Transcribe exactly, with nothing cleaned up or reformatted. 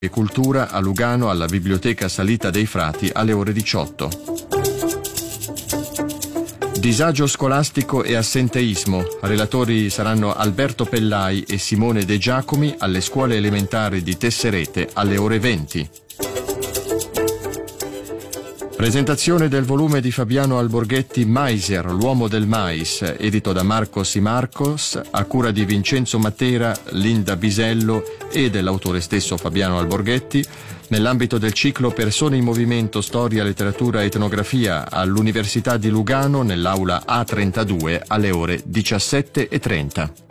e cultura a Lugano alla Biblioteca Salita dei Frati alle ore diciotto. Disagio scolastico e assenteismo. Relatori saranno Alberto Pellai e Simone De Giacomi alle scuole elementari di Tesserete alle ore venti. Presentazione del volume di Fabiano Alborghetti Maiser, l'uomo del mais, edito da Marcos y Marcos, a cura di Vincenzo Matera, Linda Bisello e dell'autore stesso Fabiano Alborghetti, nell'ambito del ciclo Persone in Movimento, Storia, Letteratura e Etnografia all'Università di Lugano nell'aula A trentadue alle ore diciassette e trenta.